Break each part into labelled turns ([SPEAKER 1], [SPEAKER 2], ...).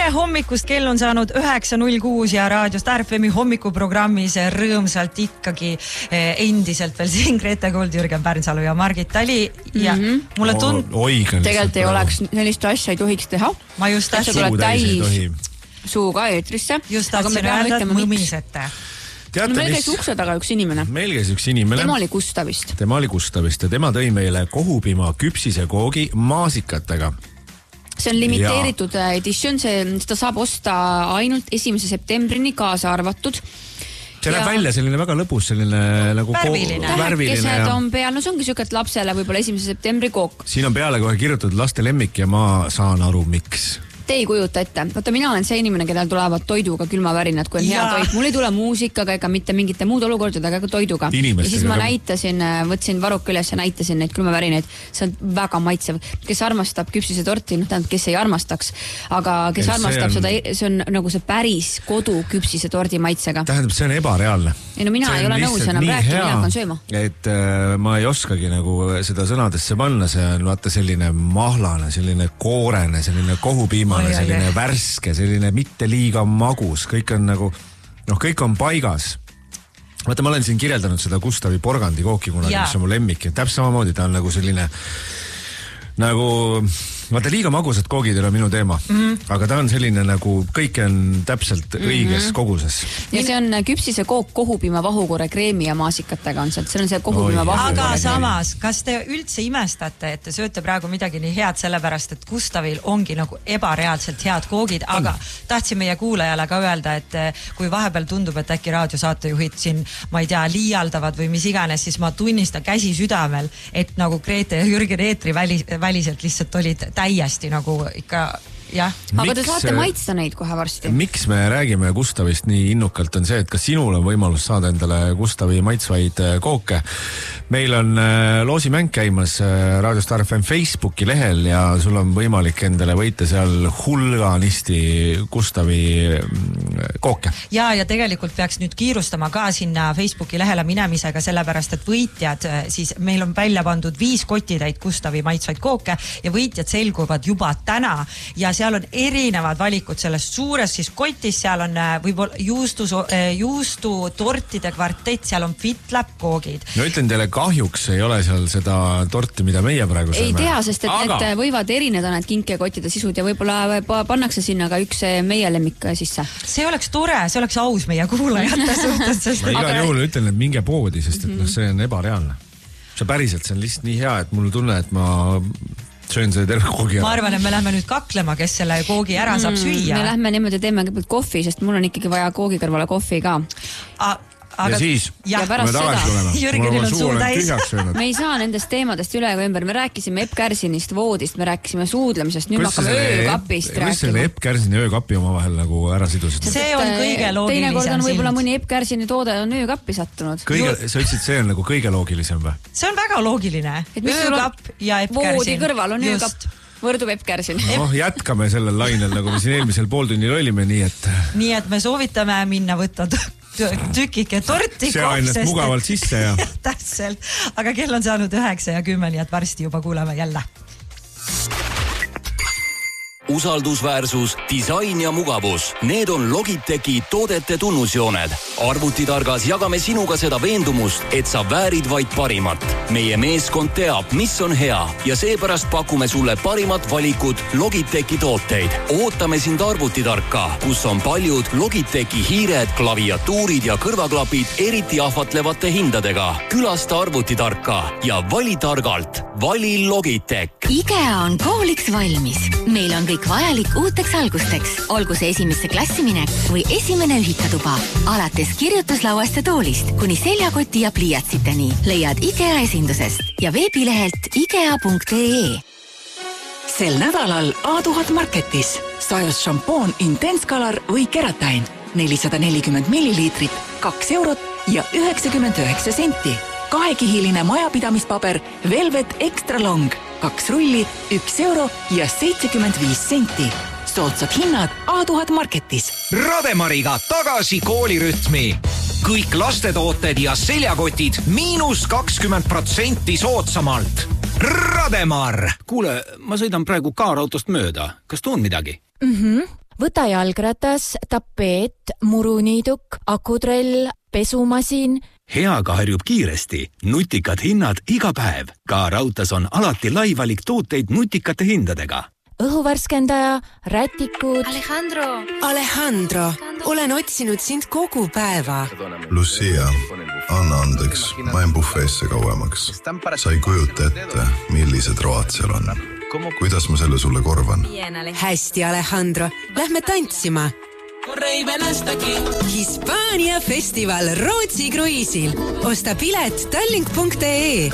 [SPEAKER 1] Tere hommikust, kell on saanud 9.06 ja Raadio Star FMi hommikuprogrammis rõõmsalt ikkagi endiselt veel siin Grete Kuld, Jürgen Pärnsalu ja Margit Tali ja mulle
[SPEAKER 2] tegelikult ei oleks sellist asja ei tohiks teha.
[SPEAKER 1] Ma just
[SPEAKER 2] tahtsin suu ka eetrisse.
[SPEAKER 1] Just tahtsin öelda, et mõmisete.
[SPEAKER 2] Meil käis ukse taga üks inimene. Tema oli Gustavist
[SPEAKER 3] ja tema tõi meile kohupima küpsise koogi maasikatega.
[SPEAKER 2] See on limiteeritud edition, seda saab osta ainult 1. septembrini kaasa arvatud.
[SPEAKER 3] See näeb välja selline väga lõbus, selline nagu värviline.
[SPEAKER 2] Tähekesed on peal, no see ongi siuke, et lapsele võib-olla 1. septembri kook.
[SPEAKER 3] Siin on peale kohe kirjutatud laste lemmik ja ma saan aru, miks.
[SPEAKER 2] Te ei kujuta ette. Vaata, mina olen see inimene, kellel tulevad toiduga külmavärinad, kui on hea toit. Mul ei tule muusikaga ega mitte mingite muud olukordadega, aga toiduga. Ja siis ma näitasin, võtsin varuka üles ja näitasin neid külmavärinaid. See on väga maitsev. Kes armastab küpsise torti, kes ei armastaks, aga kes armastab seda, see on nagu see päris kodu küpsise tordi maitsega.
[SPEAKER 3] Tähendab, see on ebareaalne.
[SPEAKER 2] Ei, no mina ei ole nõus enam rääkima, mina hakkan sööma.
[SPEAKER 3] Et ma ei oskagi nagu seda sõnadesse panna, see on vaata selline mahlane, selline koorene, selline kohupiima. Selline värske, selline mitte liiga magus, kõik on nagu, kõik on paigas. Vaata, ma olen siin kirjeldanud seda Gustavi porgandi kooki kunagi, mis on mu lemmik. Täpselt samamoodi, ta on nagu selline, vaata, liiga magusad koogid ei ole minu teema, aga ta on selline nagu kõik on täpselt õiges koguses.
[SPEAKER 2] Ja see on küpsise kook kohupima vahukore kreemi ja maasikatega on see on see kohupima vahukore.
[SPEAKER 1] Aga samas, kas te üldse imestate, et te sööte praegu midagi nii head sellepärast, et Gustavil ongi nagu ebareaalselt head koogid, aga tahtsin meie kuulajale ka öelda, et kui vahepeal tundub, et äkki raadiosaatejuhid siin, ma ei tea, liialdavad või mis iganes, siis ma tunnistan käsi südamel, et nagu Grete ja Jürgen Eetri väliselt lihtsalt olid täiesti nagu ikka, jah.
[SPEAKER 2] Aga te saate maitsta neid kohe varsti.
[SPEAKER 3] Miks me räägime Gustavist nii innukalt on see, et kas sinul on võimalus saada endale Gustavi maitsvaid kooke. Meil on loosimäng käimas Raadio Star FM Facebooki lehel ja sul on võimalik endale võita seal hulganisti Gustavi kooke. Ja
[SPEAKER 1] tegelikult peaks nüüd kiirustama ka sinna Facebooki lehele minemisega, sellepärast, et võitjad, siis meil on välja pandud 5 kotitäit Gustavi maitsvaid kooke ja võitjad selguvad juba täna ja seal on erinevad valikud sellest suurest siis kotis, seal on võib-olla juustu tortide kvartett, seal on FitLab koogid.
[SPEAKER 3] No ütlen teile, kahjuks ei ole seal seda torti, mida meie praegu saame.
[SPEAKER 2] Ei tea, sest et need võivad erineda need kinkekottide sisud ja võib-olla pannakse sinna ka üks meie lemmik sisse.
[SPEAKER 1] See oleks tore, see oleks aus meie kuulajate suhtes.
[SPEAKER 3] Igal juhul ütlen, et minge poodi, sest et see on ebareaalne. See päriselt, see on lihtsalt nii hea, et mul tunne, et ma söön see terve koogi ära.
[SPEAKER 1] Ma arvan, et me lähme nüüd kaklema, kes selle koogi ära saab süüa.
[SPEAKER 2] Me lähme niimoodi teeme kõigepealt kohvi, sest mul on ikkagi vaja koogi kõrvale kohvi ka.
[SPEAKER 3] Ja siis
[SPEAKER 2] ja pärast seda
[SPEAKER 1] Jürgenil on suu täis.
[SPEAKER 2] Me ei saa nendest teemadest üle või ümber. Me rääkisime Epp Kärsinist voodist, me rääkisime suudlemisest, nüüd me hakkame öökapist rääkima.
[SPEAKER 3] Kuidas selle Epp Kärsini öökapi oma vahel nagu ära sidusid?
[SPEAKER 1] See on kõige loogilisem.
[SPEAKER 2] Teine kord on võib-olla mõni Epp Kärsini toode on öökappi sattunud.
[SPEAKER 3] Sa ütlesid, see on nagu kõige loogilisem või?
[SPEAKER 1] See on väga loogiline. Öökapp ja Epp Kärsin.
[SPEAKER 2] Voodi kõrval on öökapp. Võrdub Epp Kärsin.
[SPEAKER 3] Jätkame sellel lainel, nagu me siin eelmisel pooltunnil olime, nii et
[SPEAKER 1] me soovitame minna võtta tükike torti.
[SPEAKER 3] See ainult mugavalt sisse ja.
[SPEAKER 1] Täpselt, aga kell on saanud 9 ja 10, nii et varsti juba kuuleme jälle.
[SPEAKER 4] Usaldusväärsus, disain ja mugavus. Need on Logitechi toodete tunnusjooned. Arvutitargas jagame sinuga seda veendumust, et sa väärid vaid parimat. Meie meeskond teab, mis on hea ja seepärast pakume sulle parimat valikut Logitechi tooteid. Ootame sind Arvutitarka, kus on paljud Logitechi hiired, klaviatuurid ja kõrvaklapid eriti ahvatlevate hindadega. Külasta Arvutitarka ja vali targalt. Vali Logitech.
[SPEAKER 5] IKEA on kooliks valmis. Meil on kõik vajalik uuteks algusteks. Olgu see esimesse klassi minek või esimene ühikatuba. Alates kirjutuslauast ja toolist kuni seljakoti ja pliiatsiteni leiad IKEA esindusest ja veebilehelt ikea.ee.
[SPEAKER 6] Sel nädalal A1000 Marketis sajus šampoon Intense Color või Keratin 440 milliliitrit, 2 eurot ja 99 senti. Kahekihiline majapidamispaber Velvet Extra Long, 2 rulli, 1 euro ja 75 senti. Soodsad hinnad A1000 Marketis.
[SPEAKER 7] Rademariga tagasi koolirütmi. Kõik lastetooted ja seljakotid -20% soodsamalt. Rademar!
[SPEAKER 8] Kuule, ma sõidan praegu kaarautost mööda. Kas tuun midagi? võta jalgratas, tapeet, muruniiduk, akutrell, pesumasin.
[SPEAKER 9] Heaga harjub kiiresti. Nutikad hinnad iga päev. Ka Rautas on alati lai valik tooteid nutikate hindadega.
[SPEAKER 8] Õhuvärskendaja, rätikud.
[SPEAKER 10] Alejandro, olen otsinud sind kogu päeva.
[SPEAKER 11] Lucia, anna andeks, ma jäin bufeesse kauemaks. Sa ei kujuta ette, millised road seal on. Kuidas ma selle sulle korvan?
[SPEAKER 10] Hästi, Alejandro. Lähme tantsima. Hispaania festival Rootsi kruiisil. Osta pilet tallink.ee.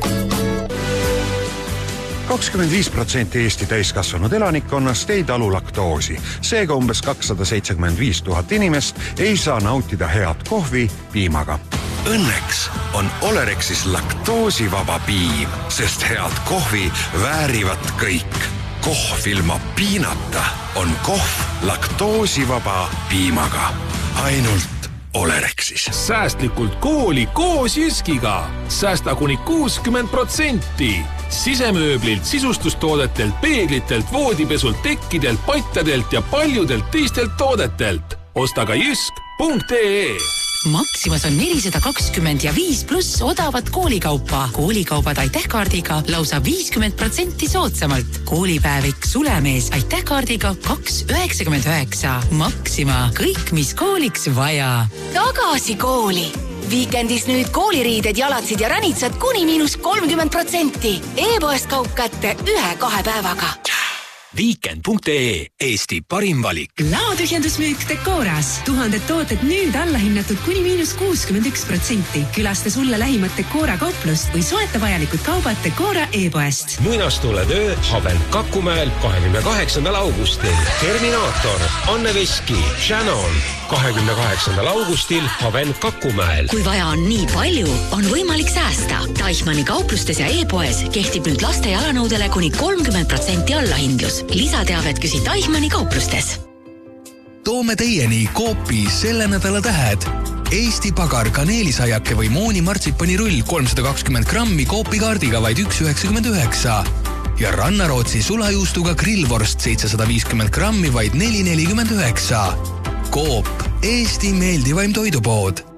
[SPEAKER 12] 25% Eesti täiskasvanud elanikkonnast ei talu laktoosi. Seega umbes 275 000 inimest ei saa nautida head kohvi piimaga.
[SPEAKER 13] Õnneks on Olerexis laktoosivaba piim, sest head kohvi väärivad kõik. Kohv ilma piinata on kohv laktoosivaba piimaga. Ainult Olerexis.
[SPEAKER 14] Säästlikult kooli koos Jyskiga. Säästa kuni 60%. Sisemööblilt, sisustustoodetelt, peeglitelt, voodipesult, tekkidelt, pattadelt ja paljudelt teistelt toodetelt. Osta ka jysk.ee.
[SPEAKER 6] Maximas on 420 ja 5+ odavat koolikaupa. Koolikaubad Aiteh-kaardiga lausa 50% soodsamalt. Koolipäevik Sulemees Aiteh-kaardiga 2,99. Maxima, kõik mis kooliks vaja.
[SPEAKER 5] Tagasi kooli. Viikendis nüüd kooliriided, jalatsid ja ränitsad kuni -30%. E-poest kaup kätte 1-2 päevaga.
[SPEAKER 13] Weekend.ee, Eesti parim valik.
[SPEAKER 15] Laotühjendusmüük Decoras. 1000 tooted nüüd allahinnatud kuni -61%. Külasta sulle lähimat Decora kauplust või soeta vajalikud kaubad Decora e-poest.
[SPEAKER 16] Muinastule töö Haven Kakumäel 28. augustil. Terminaator, Anne Veski, Shannon. 28. augustil Haven Kakumäel.
[SPEAKER 5] Kui vaja on nii palju, on võimalik säästa. Teichmanni kauplustes ja e-poes kehtib nüüd laste jalanõudele kuni 30% allahindlus. Lisateavet küsi Teichmanni kauplustes.
[SPEAKER 17] Toome teieni Coopi selle nädala tähed. Eesti pagar kaneelisaiake või mooni martsipanirull 320 grammi Coopi kaardiga vaid 1,99. Ja Rannarootsi sulajuustuga grillvorst 750 grammi vaid 4,49. Coop, Eesti meeldivaim toidupood.